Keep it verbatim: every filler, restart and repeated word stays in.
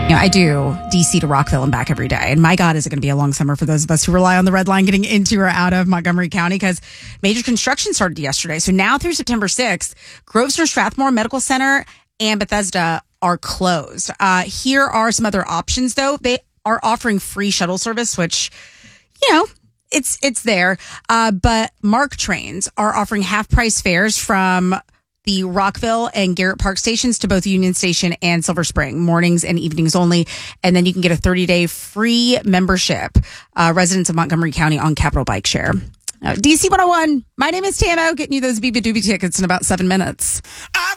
You know, I do D C to Rockville and back every day. And my God, is it going to be a long summer for those of us who rely on the Red Line getting into or out of Montgomery County, because major construction started yesterday. So now through September sixth, Grosvenor Strathmore Medical Center and Bethesda are closed. Uh, here are some other options, though. They are offering free shuttle service, which, you know, it's it's there. Uh, but MARC trains are offering half-price fares from the Rockville and Garrett Park stations to both Union Station and Silver Spring, mornings and evenings only. And then you can get a thirty-day free membership, uh, residents of Montgomery County on Capital Bike Share. Uh, D C one oh one, my name is Tano, getting you those Biba Doobie tickets in about seven minutes. I